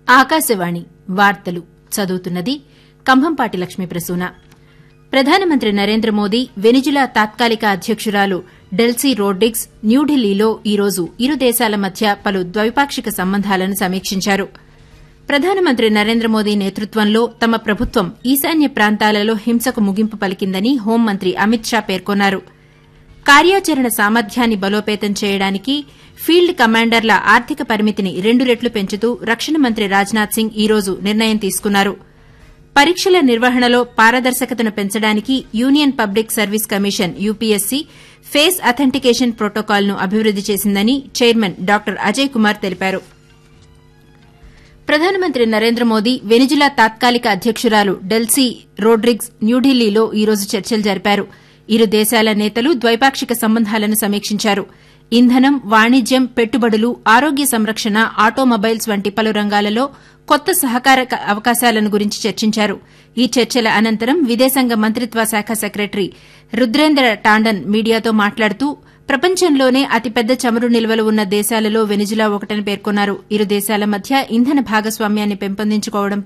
ఆకాశవాణి వార్తలు చదువుతున్నది కంభంపాటి లక్ష్మీ ప్రసూన. ప్రధానమంత్రి నరేంద్ర మోదీ వెనిజులా తాత్కాలిక అధ్యకురాలు డెల్సీ రోడ్రిగ్స్ న్యూఢిల్లీలో ఈ రోజు ఇరు దేశాల మధ్య పలు ద్వైపాక్షిక సంబంధాలను సమీక్షించారు. ప్రధానమంత్రి నరేంద్ర మోదీ నేతృత్వంలో తమ ప్రభుత్వం ఈశాన్య ప్రాంతాలలో హింసకు ముగింపు పలికిందని హోంమంత్రి అమిత్ షా పేర్కొన్నారు. కార్యాచరణ సామర్థ్యాన్ని బలోపేతం చేయడానికి ఫీల్డ్ కమాండర్ల ఆర్థిక పరిమితిని 2 రెట్లు పెంచుతూ రక్షణ మంత్రి రాజ్నాథ్ సింగ్ ఈ రోజు నిర్ణయం తీసుకున్నారు. పరీక్షల నిర్వహణలో పారదర్శకతను పెంచడానికి union public service commission UPSC face authentication ప్రోటోకాల్ను అభివృద్ది చేసిందని చైర్మన్ డాక్టర్ అజయ్ కుమార్ తెలిపారు. ప్రధానమంత్రి నరేంద్ర మోదీ వెనిజులా తాత్కాలిక అధ్యకురాలు డెల్సీ రోడ్రిగ్స్ న్యూఢిల్లీలో ఈ రోజు చర్చలు జరిపారు. ఇరు దేశాల నేతలు ద్వైపాక్షిక సంబంధాలను సమీక్షించారు. ఇంధనం, వాణిజ్యం, పెట్టుబడులు, ఆరోగ్య సంరక్షణ, ఆటోమొబైల్స్ వంటి పలు రంగాలలో కొత్త సహకార అవకాశాలను గురించి చర్చించారు. ఈ చర్చల అనంతరం విదేశాంగ మంత్రిత్వ శాఖ సెక్రటరీ రుద్రేంద్ర టాండన్ మీడియాతో మాట్లాడుతూ ప్రపంచంలోనే అతిపెద్ద చమురు నిల్వలు ఉన్న దేశాలలో వెనిజులా ఒకటని పేర్కొన్నారు. ఇరు దేశాల మధ్య ఇంధన భాగస్వామ్యాన్ని పెంపొందించుకోవడం